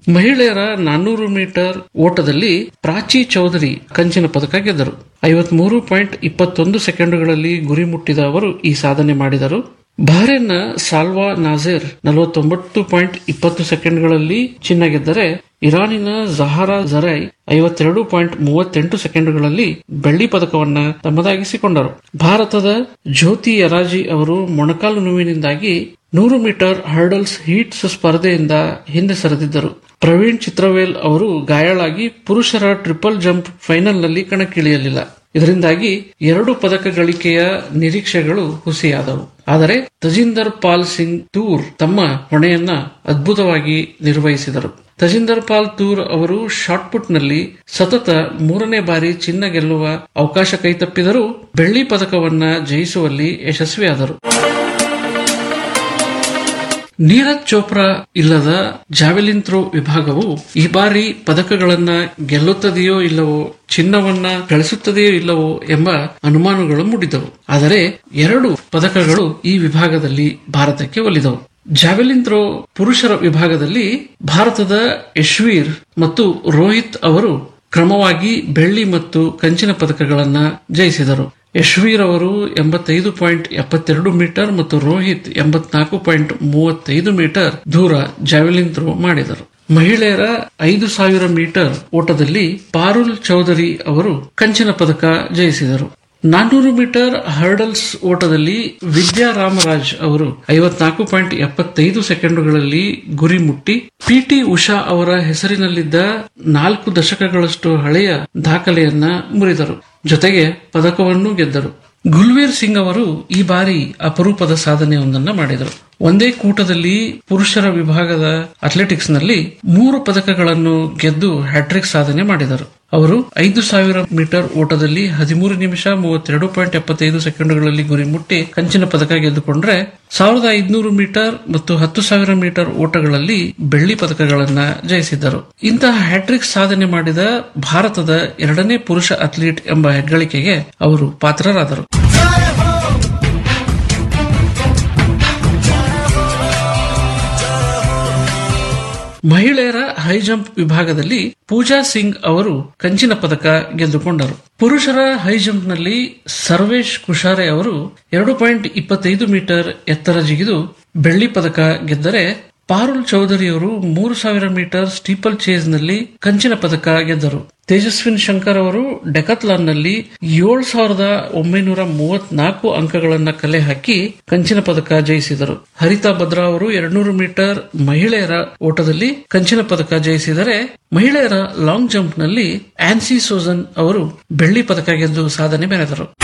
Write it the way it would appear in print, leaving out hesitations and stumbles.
ಮಹಿಳೆಯರ 400 ಮೀಟರ್ ಓಟದಲ್ಲಿ ಪ್ರಾಚಿ ಚೌಧರಿ ಕಂಚಿನ ಪದಕ ಗೆದ್ದರು. 53.21 ಸೆಕೆಂಡುಗಳಲ್ಲಿ ಗುರಿ ಮುಟ್ಟಿದ ಅವರು ಈ ಸಾಧನೆ ಮಾಡಿದರು. ಬಹರೇನ್ನ ಸಾಲ್ವಾ ನಾಜೆರ್ 49.20 ಸೆಕೆಂಡ್ಗಳಲ್ಲಿ ಚಿನ್ನ ಗೆದ್ದರೆ ಇರಾನಿನ ಜಹಾರಾ ಜರೈ 52.38 ಸೆಕೆಂಡುಗಳಲ್ಲಿ ಬೆಳ್ಳಿ ಪದಕವನ್ನ ತಮ್ಮದಾಗಿಸಿಕೊಂಡರು. ಭಾರತದ ಜ್ಯೋತಿ ಯರಾಜಿ ಅವರು ಮೊಣಕಾಲು ನೋವಿನಿಂದಾಗಿ 100 ಮೀಟರ್ ಹರ್ಡಲ್ಸ್ ಹೀಟ್ಸ್ ಸ್ಪರ್ಧೆಯಿಂದ ಹಿಂದೆ ಸರಿದಿದ್ದರು. ಪ್ರವೀಣ್ ಚಿತ್ರವೇಲ್ ಅವರು ಗಾಯಾಳಾಗಿ ಪುರುಷರ ಟ್ರಿಪಲ್ ಜಂಪ್ ಫೈನಲ್ನಲ್ಲಿ ಕಣಕ್ಕಿಳಿಯಲಿಲ್ಲ. ಇದರಿಂದಾಗಿ 2 ಪದಕ ಗಳಿಕೆಯ ನಿರೀಕ್ಷೆಗಳು ಹುಸಿಯಾದವು. ಆದರೆ ತಜಿಂದರ್ ಪಾಲ್ ಸಿಂಗ್ ತೂರ್ ತಮ್ಮ ಹೊಣೆಯನ್ನ ಅದ್ಭುತವಾಗಿ ನಿರ್ವಹಿಸಿದರು. ತಜಿಂದರ್ ಪಾಲ್ ತೂರ್ ಅವರು ಶಾಟ್ಪುಟ್ನಲ್ಲಿ ಸತತ 3ನೇ ಬಾರಿ ಚಿನ್ನ ಗೆಲ್ಲುವ ಅವಕಾಶ ಕೈತಪ್ಪಿದರೂ ಬೆಳ್ಳಿ ಪದಕವನ್ನ ಜಯಿಸುವಲ್ಲಿ ಯಶಸ್ವಿಯಾದರು. ನೀರಜ್ ಚೋಪ್ರಾ ಇಲ್ಲದ ಜಾವೆಲಿನ್ ಥ್ರೋ ವಿಭಾಗವು ಈ ಬಾರಿ ಪದಕಗಳನ್ನ ಗೆಲ್ಲುತ್ತದೆಯೋ ಇಲ್ಲವೋ, ಚಿನ್ನವನ್ನ ಗಳಿಸುತ್ತದೆಯೋ ಇಲ್ಲವೋ ಎಂಬ ಅನುಮಾನಗಳು ಮೂಡಿದವು. ಆದರೆ 2 ಪದಕಗಳು ಈ ವಿಭಾಗದಲ್ಲಿ ಭಾರತಕ್ಕೆ ಒಲಿದವು. ಜಾವೆಲಿನ್ ಥ್ರೋ ಪುರುಷರ ವಿಭಾಗದಲ್ಲಿ ಭಾರತದ ಯಶ್ವೀರ್ ಮತ್ತು ರೋಹಿತ್ ಅವರು ಕ್ರಮವಾಗಿ ಬೆಳ್ಳಿ ಮತ್ತು ಕಂಚಿನ ಪದಕಗಳನ್ನ ಜಯಿಸಿದರು. ಯಶ್ವೀರ್ ಅವರು 85.72 ಮೀಟರ್ ಮತ್ತು ರೋಹಿತ್ 84.35 ಮೀಟರ್ ದೂರ ಜಾವೆಲಿನ್ ಥ್ರೋ ಮಾಡಿದರು. ಮಹಿಳೆಯರ 5000 ಮೀಟರ್ ಓಟದಲ್ಲಿ ಪಾರುಲ್ ಚೌಧರಿ ಅವರು ಕಂಚಿನ ಪದಕ ಜಯಿಸಿದರು. 400 ಮೀಟರ್ ಹರ್ಡಲ್ಸ್ ಓಟದಲ್ಲಿ ವಿದ್ಯಾ ರಾಮರಾಜ್ ಅವರು 54.75 ಸೆಕೆಂಡುಗಳಲ್ಲಿ ಗುರಿ ಮುಟ್ಟಿ ಪಿಟಿ ಉಷಾ ಅವರ ಹೆಸರಿನಲ್ಲಿದ್ದ 4 ದಶಕಗಳಷ್ಟು ಹಳೆಯ ದಾಖಲೆಯನ್ನ ಮುರಿದರು. ಜೊತೆಗೆ ಪದಕವನ್ನೂ ಗೆದ್ದರು. ಗುಲ್ವೀರ್ ಸಿಂಗ್ ಅವರು ಈ ಬಾರಿ ಅಪರೂಪದ ಸಾಧನೆಯೊಂದನ್ನ ಮಾಡಿದರು. ಒಂದೇ ಕೂಟದಲ್ಲಿ ಪುರುಷರ ವಿಭಾಗದ ಅಥ್ಲೆಟಿಕ್ಸ್ ನಲ್ಲಿ 3 ಪದಕಗಳನ್ನು ಗೆದ್ದು ಹ್ಯಾಟ್ರಿಕ್ ಸಾಧನೆ ಮಾಡಿದರು. ಅವರು 5000 ಮೀಟರ್ ಓಟದಲ್ಲಿ 13 ನಿಮಿಷ 32.75 ಸೆಕೆಂಡುಗಳಲ್ಲಿ ಗುರಿ ಮುಟ್ಟಿ ಕಂಚಿನ ಪದಕ ಗೆದ್ದುಕೊಂಡ್ರೆ 1500 ಮೀಟರ್ ಮತ್ತು 10000 ಮೀಟರ್ ಓಟಗಳಲ್ಲಿ ಬೆಳ್ಳಿ ಪದಕಗಳನ್ನ ಜಯಿಸಿದ್ದರು. ಇಂತಹ ಹ್ಯಾಟ್ರಿಕ್ ಸಾಧನೆ ಮಾಡಿದ ಭಾರತದ 2ನೇ ಪುರುಷ ಅಥ್ಲೀಟ್ ಎಂಬ ಹೆಗ್ಗಳಿಕೆಗೆ ಅವರು ಪಾತ್ರರಾದರು. ಮಹಿಳೆಯರ ಹೈ ಜಂಪ್ ವಿಭಾಗದಲ್ಲಿ ಪೂಜಾ ಸಿಂಗ್ ಅವರು ಕಂಚಿನ ಪದಕ ಗೆದ್ದುಕೊಂಡರು. ಪುರುಷರ ಹೈ ಜಂಪ್ ನಲ್ಲಿ ಸರ್ವೇಶ್ ಕುಶಾರೆ ಅವರು 2.25 ಮೀಟರ್ ಎತ್ತರ ಜಿಗಿದು ಬೆಳ್ಳಿ ಪದಕ ಗೆದ್ದರೆ ಪಾರುಲ್ ಚೌಧರಿ ಅವರು 3000 ಮೀಟರ್ ಸ್ಟೀಪಲ್ ಚೇಸ್ ನಲ್ಲಿ ಕಂಚಿನ ಪದಕ ಗೆದ್ದರು. ತೇಜಸ್ವಿನ್ ಶಂಕರ್ ಅವರು ಡೆಕಾಥ್ಲಾನ್ ನಲ್ಲಿ 7934 ಅಂಕಗಳನ್ನ ಕಲೆ ಹಾಕಿ ಕಂಚಿನ ಪದಕ ಜಯಿಸಿದರು. ಹರಿತಾ ಬದ್ರಾ ಅವರು 200 ಮೀಟರ್ ಮಹಿಳೆಯರ ಓಟದಲ್ಲಿ ಕಂಚಿನ ಪದಕ ಜಯಿಸಿದರೆ ಮಹಿಳೆಯರ ಲಾಂಗ್ ಜಂಪ್ ನಲ್ಲಿ ಆನ್ಸಿ ಸೋಜನ್ ಅವರು ಬೆಳ್ಳಿ ಪದಕ ಗೆದ್ದು ಸಾಧನೆ ಮೆರೆದರು.